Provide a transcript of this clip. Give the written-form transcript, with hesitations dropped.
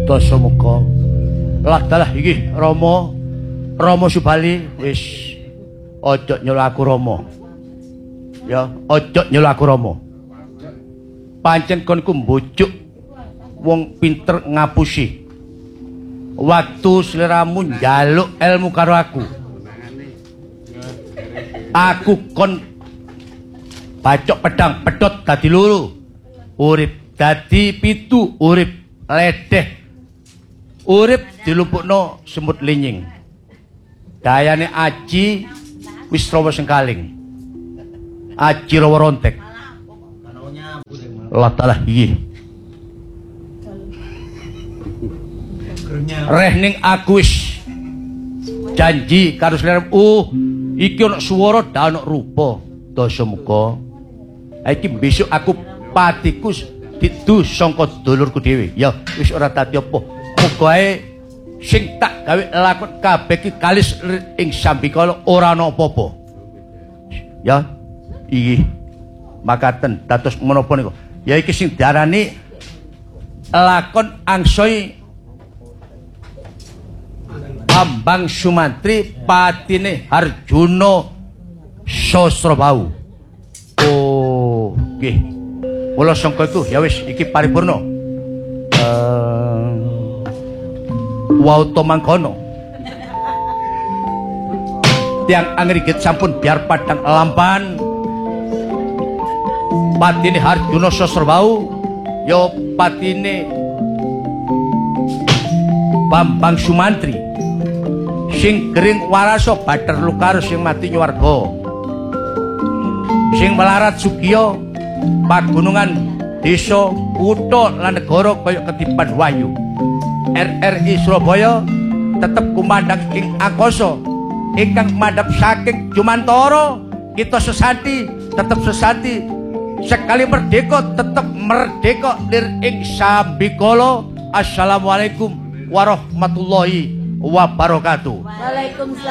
Dasamuka. Lah dalah iki Rama Subali wis aja nyulo aku Rama. Ya, aja nyulo aku Rama. Pancen kon ku mbujuk wong pinter ngapusi. Waktu sliramu njaluk ilmu karo aku. Aku kon bacok pedang pedhot dadi loro. Urip dadi pitu, urip ledeh. Urip dilumpukno semut linying. Dayane aji wis rawa sengkaling. Aji rawa rontek. Allah taala iki. Reh ning aku wis janji karo sliramu. Iki ana swara dak ana rupa. Dasamuka. Iki besok aku patiku didu sangka dulurku dhewe. Ya wis ora dadi apa. Muga ae sing tak gawe lakon kabeh iki kalis ing sambikala ora ana apa-apa. Ya, iki makaten dados menapa niku. Ya iki sing diarani lakon angsoi Bambang Sumantri patine Harjuna Sasrabau. Oh, nggih. Mula sangka itu ya wis iki paripurna. Wauta mangkono tiang angrigit sampun biar padang lampahan patine Harjuna Sasrabau ya patine Bambang Sumantri sing gering warasa Bathara Lukar sing mati nyuwarga sing melarat Sugiya pagunungan desa kutha lan negara kaya ketipan wayu. RRI Surabaya tetep kumandhang ing angkasa ingkang mandhap saking Jumantara kita sesati tetep sesati sekali merdeka tetep merdeka lir ing sambikala. Assalamualaikum warahmatullahi wabarakatuh. Waalaikumsalam.